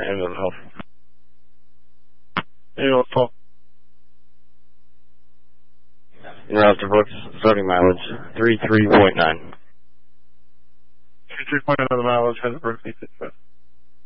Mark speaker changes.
Speaker 1: Ambulance Health. Ambulance Health. En route to Brooks, starting mileage 33.9. 33.9 of the mileage, has Brooks 865.